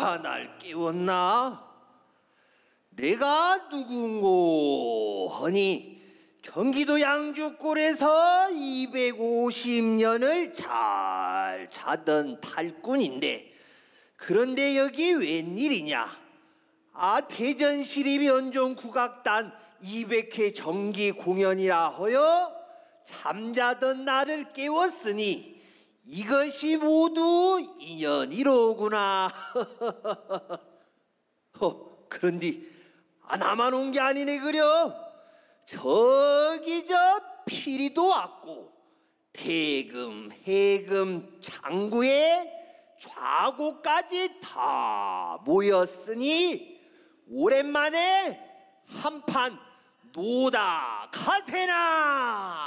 누가 날 깨웠나? 내가 누군고 하니 경기도 양주골에서 250년을 잘 자던 탈꾼인데, 그런데 여기 웬일이냐? 대전시립연종국악단 200회 정기 공연이라 하여 잠자던 나를 깨웠으니 이것이 모두 인연이로구나. 그런데 나만 온 게 아니네 그려. 저기 저 피리도 왔고 대금, 해금, 장구에 좌고까지 다 모였으니 오랜만에 한판 노다 가세나.